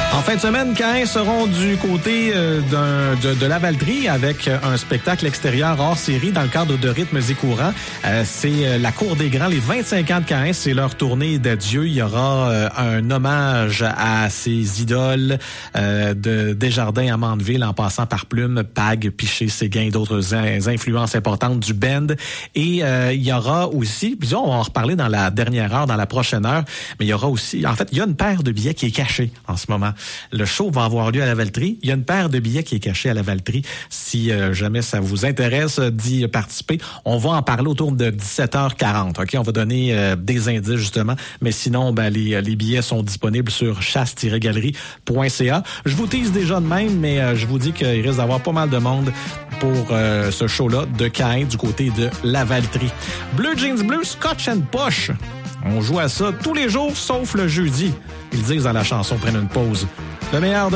En fin de semaine, Caen seront du côté de Lavaltrie avec un spectacle extérieur hors série dans le cadre de Rythmes et courants. C'est la Cour des Grands, les 25 ans de Caen, c'est leur tournée d'adieu. Il y aura un hommage à ces idoles de Desjardins à Mandeville en passant par Plume, Pag, Piché, Séguin et d'autres influences importantes du band. Et il y aura aussi, puis on va en reparler dans la dernière heure, dans la prochaine heure, mais il y aura aussi, en fait, il y a une paire de billets qui est cachée en ce moment. Le show va avoir lieu à Lavaltrie. Il y a une paire de billets qui est cachée à Lavaltrie. Si jamais ça vous intéresse d'y participer, on va en parler autour de 17h40. OK, on va donner des indices justement, mais sinon les billets sont disponibles sur chasse-galerie.ca. Je vous tease déjà de même, mais je vous dis qu'il risque d'avoir pas mal de monde pour ce show-là de Caen du côté de Lavaltrie. Bleu Jeans Bleu, Scotch and Posh. On joue à ça tous les jours sauf le jeudi. Ils disent dans la chanson « Prennent une pause ». Le meilleur de